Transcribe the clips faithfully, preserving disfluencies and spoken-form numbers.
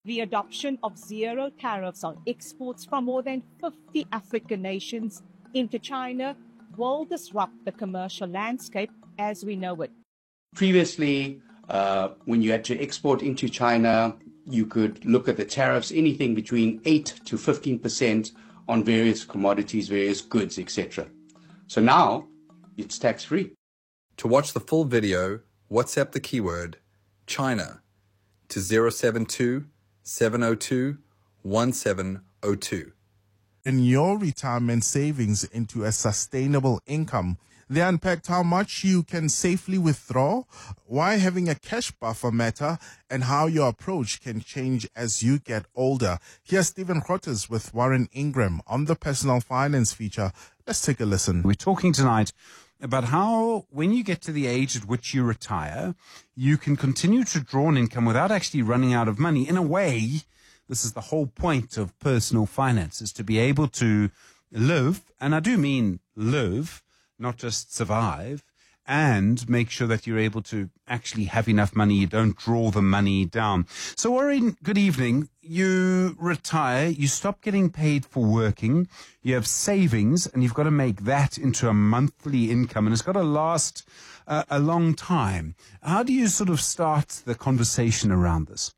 The adoption of zero tariffs on exports from more than fifty African nations into China will disrupt the commercial landscape as we know it. Previously, uh, when you had to export into China, you could look at the tariffs, anything between eight to fifteen percent on various commodities, various goods, et cetera. So now it's tax-free. To watch the full video, WhatsApp the keyword China to zero seven two, seven zero two, one seven zero two. In your retirement savings into a sustainable income, they unpacked how much you can safely withdraw, why having a cash buffer matter, and how your approach can change as you get older. Here's Stephen Grootes with Warren Ingram on the Personal Finance feature. Let's take a listen. We're talking tonight about how when you get to the age at which you retire, you can continue to draw an income without actually running out of money. In a way, this is the whole point of personal finance, is to be able to live, and I do mean live, not just survive, and make sure that you're able to actually have enough money. You don't draw the money down. So, Warren, good evening. You retire, you stop getting paid for working, you have savings, and you've got to make that into a monthly income, and it's got to last uh, a long time. How do you sort of start the conversation around this?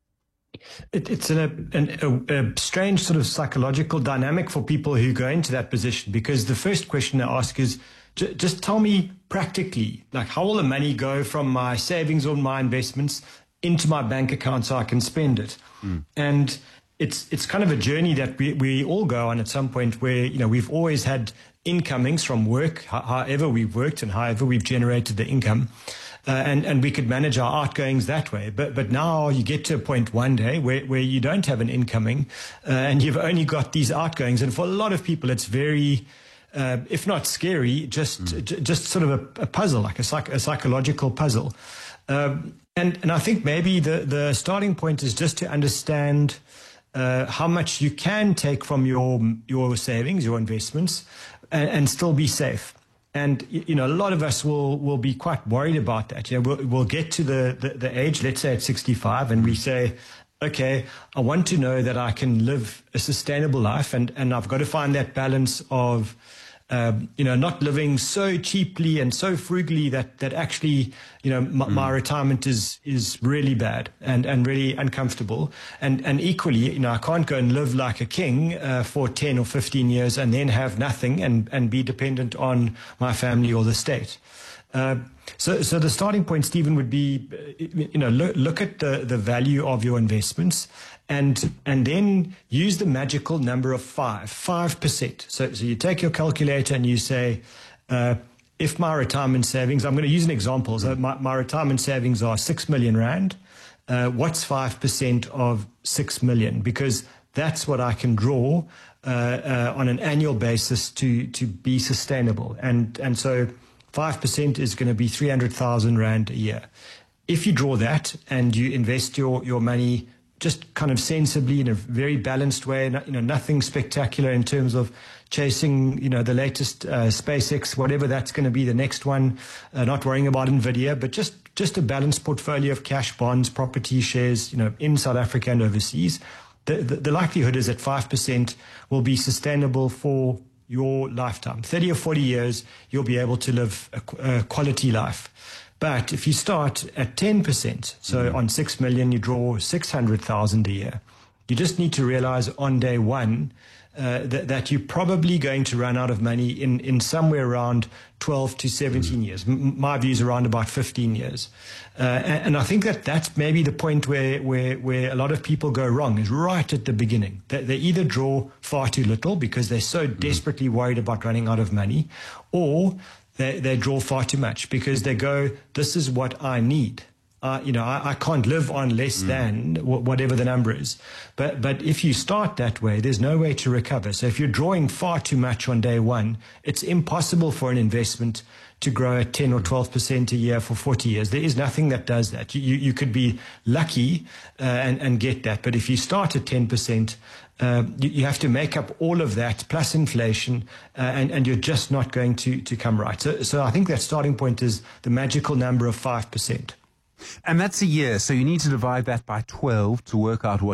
It, it's an, an, a, a strange sort of psychological dynamic for people who go into that position, because the first question I ask is, j- just tell me practically, like, how will the money go from my savings or my investments into my bank account so I can spend it? Mm. And it's it's kind of a journey that we, we all go on at some point, where, you know, we've always had incomings from work, however we've worked and however we've generated the income. Uh, and, and we could manage our outgoings that way. But but now you get to a point one day where, where you don't have an incoming uh, and you've only got these outgoings. And for a lot of people, it's very, uh, if not scary, just mm. j- just sort of a, a puzzle, like a, psych- a psychological puzzle. Um, and, and I think maybe the, the starting point is just to understand uh, how much you can take from your, your savings, your investments, and, and still be safe. And, you know, a lot of us will, will be quite worried about that. You know, we'll, we'll get to the, the, the age, let's say at sixty-five, and we say, okay, I want to know that I can live a sustainable life, and, and I've got to find that balance of, um, you know, not living so cheaply and so frugally that, that actually, you know, m- mm. my retirement is, is really bad and, and really uncomfortable. And, and equally, you know, I can't go and live like a king uh, for ten or fifteen years and then have nothing and, and be dependent on my family or the state. Uh, so, so the starting point, Stephen, would be, you know, look, look at the, the value of your investments, and and then use the magical number of five, five percent. So, so you take your calculator and you say, uh, if my retirement savings, I'm going to use an example. So my, my retirement savings are six million rand. Uh, what's five percent of six million? Because that's what I can draw uh, uh, on an annual basis to to be sustainable. And and so five percent is going to be three hundred thousand rand a year. If you draw that and you invest your, your money just kind of sensibly in a very balanced way, you know, nothing spectacular in terms of chasing, you know, the latest uh, SpaceX, whatever that's going to be the next one, uh, not worrying about NVIDIA, but just, just a balanced portfolio of cash, bonds, property, shares, you know, in South Africa and overseas. The, the, the likelihood is that five percent will be sustainable for your lifetime. thirty or forty years, you'll be able to live a, a quality life. But if you start at ten percent, so mm-hmm. on six million, you draw six hundred thousand a year. You just need to realize on day one uh, that, that you're probably going to run out of money in, in somewhere around twelve to seventeen mm-hmm. years. M- my view is around about fifteen years. Uh, and, and I think that that's maybe the point where, where, where a lot of people go wrong, is right at the beginning. They, they either draw far too little because they're so mm-hmm. desperately worried about running out of money, or They, they draw far too much because they go, this is what I need. Uh, you know, I, I can't live on less mm. than w- whatever the number is. But but if you start that way, there's no way to recover. So if you're drawing far too much on day one, it's impossible for an investment to grow at ten or twelve percent a year for forty years. There is nothing that does that. You, you, you could be lucky uh, and, and get that. But if you start at ten percent, uh, you, you have to make up all of that plus inflation, uh, and, and you're just not going to, to come right. So, so I think that starting point is the magical number of five percent. And that's a year, so you need to divide that by twelve to work out what